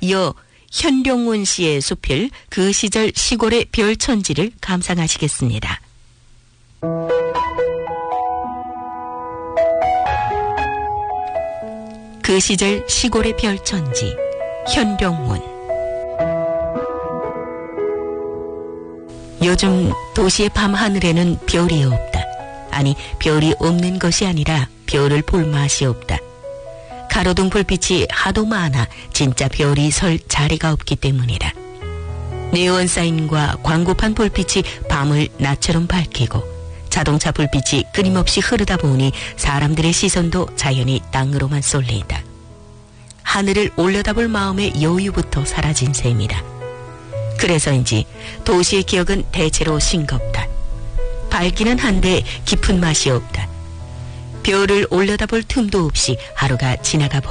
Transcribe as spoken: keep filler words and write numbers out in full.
이어 현룡운 씨의 수필 그 시절 시골의 별천지를 감상하시겠습니다. 그 시절 시골의 별천지 현룡운. 요즘 도시의 밤하늘에는 별이 없다. 아니, 별이 없는 것이 아니라 별을 볼 맛이 없다. 가로등 불빛이 하도 많아 진짜 별이 설 자리가 없기 때문이다. 네온사인과 광고판 불빛이 밤을 낮처럼 밝히고 자동차 불빛이 끊임없이 흐르다 보니 사람들의 시선도 자연히 땅으로만 쏠린다. 하늘을 올려다볼 마음의 여유부터 사라진 셈이다. 그래서인지 도시의 기억은 대체로 싱겁다. 밝기는 한데 깊은 맛이 없다. 별을 올려다볼 틈도 없이 하루가 지나가